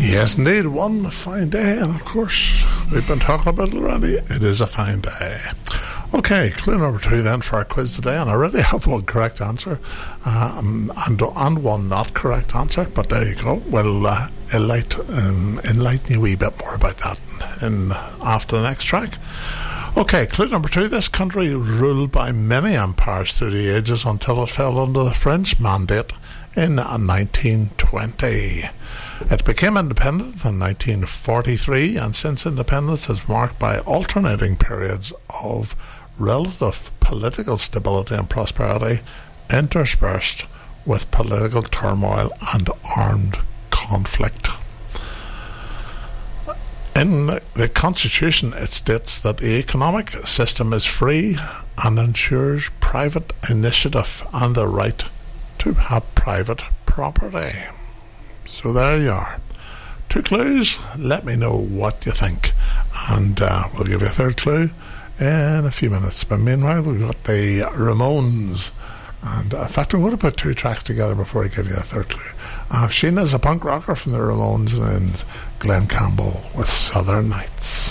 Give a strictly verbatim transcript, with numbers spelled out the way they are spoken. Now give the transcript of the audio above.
Yes, indeed, one fine day, and of course, we've been talking about it already. It is a fine day. Okay, clue number two then for our quiz today, and I already have one correct answer um, and, and one not correct answer, but there you go. We'll uh, enlighten, um, enlighten you a wee bit more about that in, after the next track. Okay, clue number two. This country ruled by many empires through the ages until it fell under the French mandate in nineteen twenty. It became independent in nineteen forty-three, and since independence is marked by alternating periods of relative political stability and prosperity interspersed with political turmoil and armed conflict. In the Constitution, it states that the economic system is free and ensures private initiative and the right to have private property. So there you are. Two clues. Let me know what you think, and uh, we'll give you a third clue in a few minutes. But meanwhile, we've got the Ramones, and uh, in fact, I'm going to put two tracks together before I give you a third clue. Uh, Sheena's a punk rocker from the Ramones, and Glenn Campbell with Southern Nights.